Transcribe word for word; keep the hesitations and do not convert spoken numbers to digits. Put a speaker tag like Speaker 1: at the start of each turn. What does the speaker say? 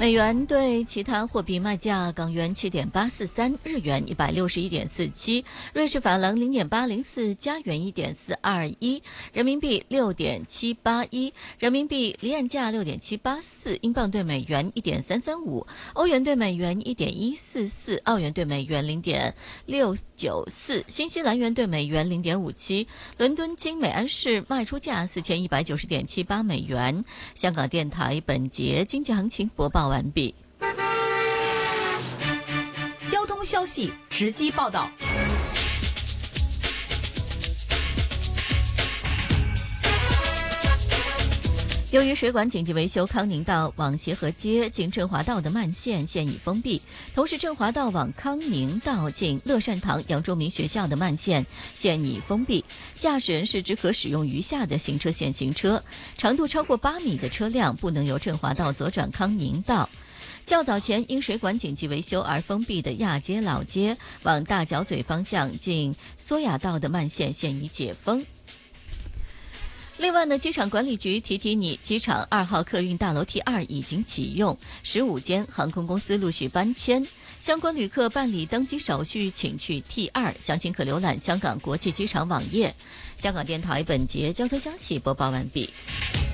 Speaker 1: 美元对其他货币卖价：港元七点八四三，日元一百六十一点四七，瑞士法郎零点八零四，加元一点四二一，人民币六点七八一，人民币离岸价六点七八四，英镑对美元一点三三五，欧元对美元一点一四四，澳元对美元零点六九四，新西兰元对美元零点五七。伦敦金每安士卖出价四千一百九十点七八美元。香港电台本节经济行情播报完毕。
Speaker 2: 交通消息直击报道。
Speaker 1: 由于水管紧急维修，康宁道往协和街进振华道的慢线现已封闭，同时振华道往康宁道进乐善堂杨州民学校的慢线现已封闭，驾驶人士只可使用余下的行车线行车，长度超过八米的车辆不能由振华道左转康宁道。较早前因水管紧急维修而封闭的亚街老街往大角嘴方向进苏雅道的慢线现已解封。另外呢，机场管理局提提你，机场二号客运大楼 T 二已经启用，十五间航空公司陆续搬迁，相关旅客办理登机手续请去 T 二，详情可浏览香港国际机场网页。香港电台本节交通消息播报完毕。